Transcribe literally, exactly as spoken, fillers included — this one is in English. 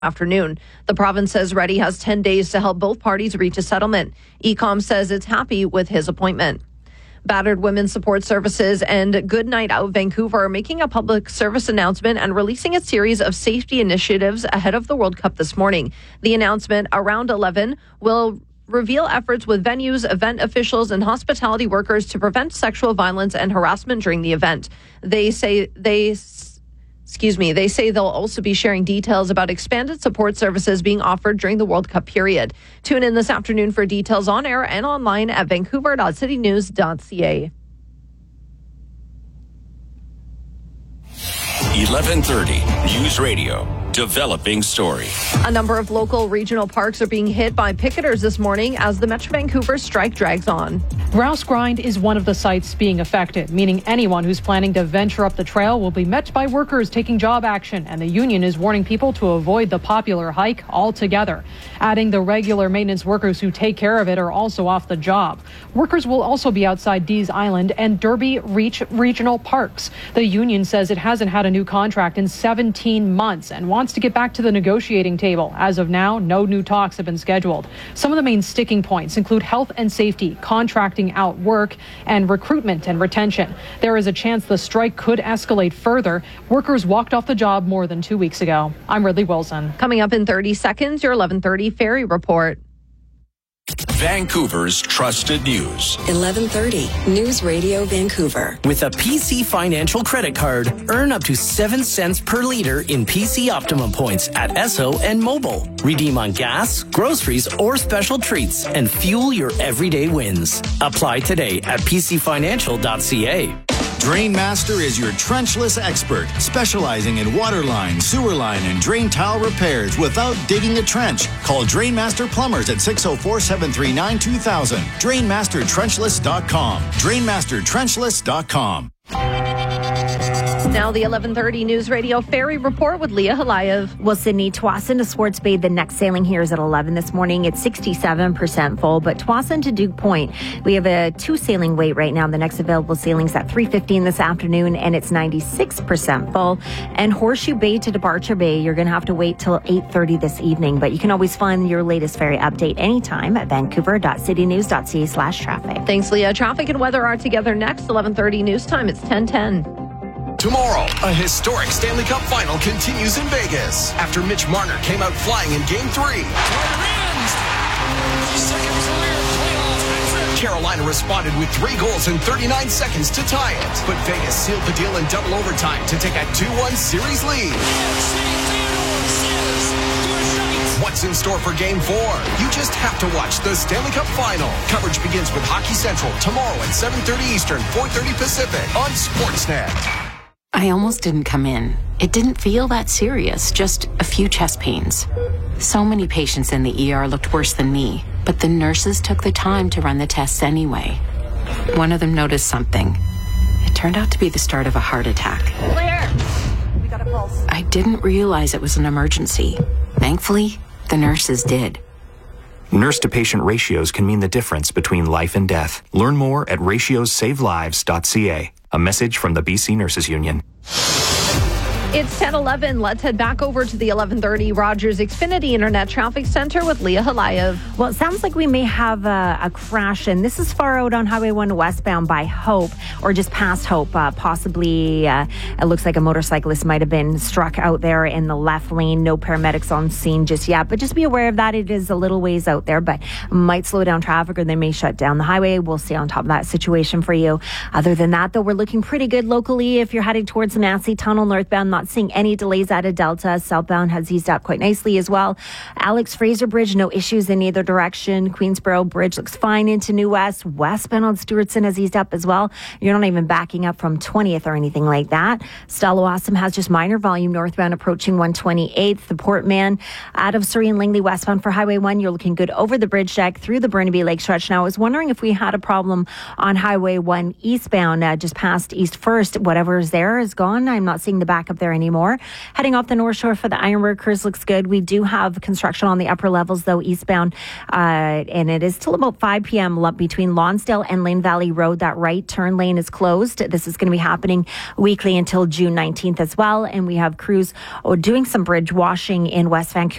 afternoon. The province says Reddy has ten days to help both parties reach a settlement. E C O M says it's happy with his appointment. Battered Women's Support Services and Good Night Out Vancouver are making a public service announcement and releasing a series of safety initiatives ahead of the World Cup this morning. The announcement, around eleven, will reveal efforts with venues, event officials, and hospitality workers to prevent sexual violence and harassment during the event. They say they Excuse me. They say they'll also be sharing details about expanded support services being offered during the World Cup period. Tune in this afternoon for details on air and online at vancouver dot city news dot c a. eleven thirty News Radio. Developing story. A number of local regional parks are being hit by picketers this morning as the Metro Vancouver strike drags on. Grouse Grind is one of the sites being affected, meaning anyone who's planning to venture up the trail will be met by workers taking job action, and the union is warning people to avoid the popular hike altogether. Adding the regular maintenance workers who take care of it are also off the job. Workers will also be outside Dees Island and Derby Reach Regional Parks. The union says it hasn't had a new contract in seventeen months and wants to get back to the negotiating table. As of now, no new talks have been scheduled. Some of the main sticking points include health and safety, contracting out work, and recruitment and retention. There is a chance the strike could escalate further. Workers walked off the job more than two weeks ago. I'm Ridley Wilson. Coming up in thirty seconds, your eleven thirty Ferry Report. Vancouver's trusted news. eleven thirty News Radio Vancouver. With a P C Financial credit card, earn up to seven cents per liter in P C Optimum points at Esso and Mobile. Redeem on gas, groceries, or special treats and fuel your everyday wins. Apply today at p c financial dot c a. Drainmaster is your trenchless expert, specializing in water line, sewer line, and drain tile repairs without digging a trench. Call Drainmaster Plumbers at six oh four, seven three nine, two thousand. Drainmaster Trenchless dot com. Drainmaster Trenchless dot com. Now the eleven thirty News Radio Ferry Report with Leah Halayev. Well, Sydney, Tsawwassen to Swartz Bay, the next sailing here is at eleven this morning. It's sixty-seven percent full, but Tsawwassen to Duke Point, we have a two sailing wait right now. The next available sailing is at three fifteen this afternoon, and it's ninety-six percent full. And Horseshoe Bay to Departure Bay, you're going to have to wait till eight thirty this evening, but you can always find your latest ferry update anytime at vancouver dot city news dot c a slash traffic. Thanks, Leah. Traffic and weather are together next. eleven thirty news time. It's ten ten. Tomorrow, a historic Stanley Cup final continues in Vegas after Mitch Marner came out flying in Game three. Carolina responded with three goals in thirty-nine seconds to tie it, but Vegas sealed the deal in double overtime to take a two one series lead. What's in store for Game four? You just have to watch the Stanley Cup Final. Coverage begins with Hockey Central tomorrow at seven thirty Eastern, four thirty Pacific on Sportsnet. I almost didn't come in. It didn't feel that serious, just a few chest pains. So many patients in the E R looked worse than me, but the nurses took the time to run the tests anyway. One of them noticed something. It turned out to be the start of a heart attack. Clear. We got a pulse. I didn't realize it was an emergency. Thankfully, the nurses did. Nurse-to-patient ratios can mean the difference between life and death. Learn more at ratios save lives dot c a. A message from the B C Nurses Union. It's ten eleven. Let's head back over to the eleven thirty Rogers Xfinity Internet Traffic Center with Leah Halayev. Well, it sounds like we may have a, a crash, and this is far out on Highway one westbound by Hope, or just past Hope. Uh, possibly, uh, it looks like a motorcyclist might have been struck out there in the left lane. No paramedics on scene just yet, but just be aware of that. It is a little ways out there, but might slow down traffic, or they may shut down the highway. We'll stay on top of that situation for you. Other than that, though, we're looking pretty good locally. If you're heading towards the Massey Tunnel northbound, not seeing any delays out of Delta. Southbound has eased up quite nicely as well. Alex Fraser Bridge, no issues in either direction. Queensboro Bridge looks fine into New West. Westbound on Stewartson has eased up as well. You're not even backing up from twentieth or anything like that. Stella Awesome has just minor volume northbound approaching one twenty-eighth. The Portman out of Surrey and Langley westbound for Highway one. You're looking good over the bridge deck through the Burnaby Lake stretch. Now, I was wondering if we had a problem on Highway one eastbound, uh, just past East First. Whatever is there is gone. I'm not seeing the backup there there anymore. Heading off the North Shore for the ironworkers looks good. We do have construction on the upper levels, though, eastbound, uh, and it is till about five p.m. between Lonsdale and Lane Valley Road. That right turn lane is closed. This is going to be happening weekly until June nineteenth as well. And we have crews doing some bridge washing in West Vancouver.